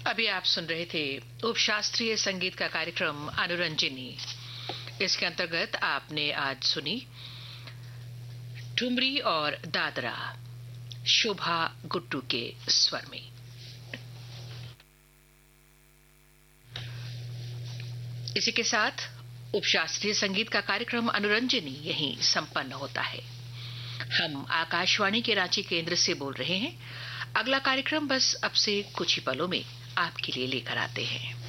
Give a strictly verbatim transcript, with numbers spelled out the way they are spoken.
अभी आप सुन रहे थे उपशास्त्रीय संगीत का कार्यक्रम अनुरंजनी। इसके अंतर्गत आपने आज सुनी ठुमरी और दादरा, शोभा गुट्टू के स्वर में। इसी के साथ उपशास्त्रीय संगीत का कार्यक्रम अनुरंजनी यहीं संपन्न होता है। हम आकाशवाणी के रांची केंद्र से बोल रहे हैं। अगला कार्यक्रम बस अब से कुछ ही पलों में आपके लिए लेकर आते हैं।